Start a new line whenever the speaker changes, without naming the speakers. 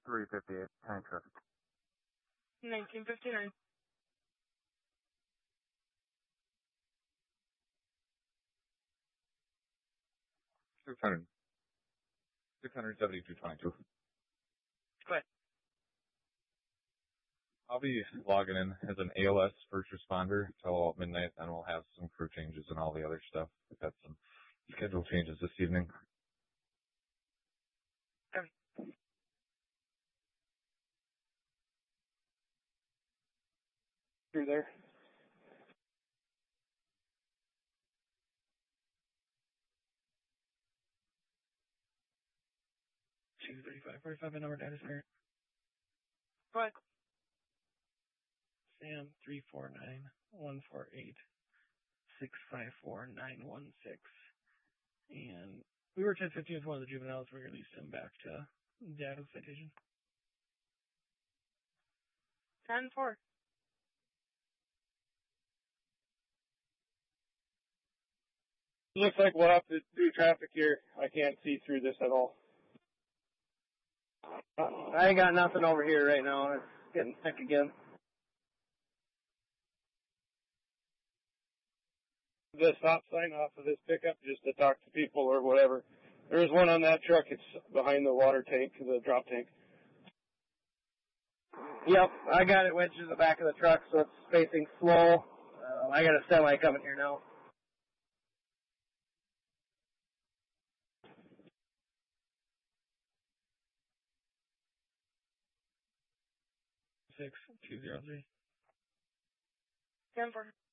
358, tank traffic.
1959.
672.22.
Go ahead.
I'll be logging in as an ALS first responder till midnight, and we'll have some crew changes and all the other stuff. We've got some schedule changes this evening.
Okay.
Through there.
Two 3545 number data parent.
Go ahead.
Sam 349-148-654-916. And we were 1015 with one of the juveniles. We released him back to data citation.
10-4.
Looks like we'll have to do traffic here. I can't see through this at all. I ain't got nothing over here right now. It's getting thick again. The stop sign off of this pickup just to talk to people or whatever. There's one on that truck. It's behind the water tank, the drop tank. Yep, I got it wedged in the back of the truck, so it's spacing slow. I got a semi coming here now.
Six 203.
10-4.